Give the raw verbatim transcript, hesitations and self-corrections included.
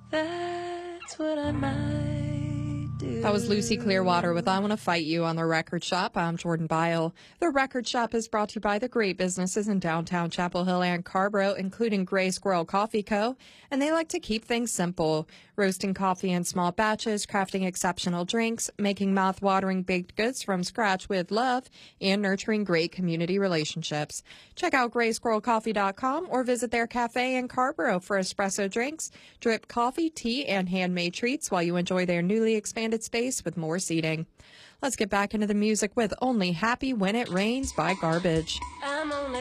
That's what I might do. That was Lucy Clearwater with I Want to Fight You on The Record Shop. I'm Jordan Byle. The Record Shop is brought to you by the great businesses in downtown Chapel Hill and Carborough, including Gray Squirrel Coffee Co., and they like to keep things simple. Roasting coffee in small batches, crafting exceptional drinks, making mouth-watering baked goods from scratch with love, and nurturing great community relationships. Check out gray squirrel coffee dot com or visit their cafe in Carborough for espresso drinks, drip coffee, tea, and handmade treats while you enjoy their newly expanded space with more seating. Let's get back into the music with Only Happy When It Rains by Garbage. I'm only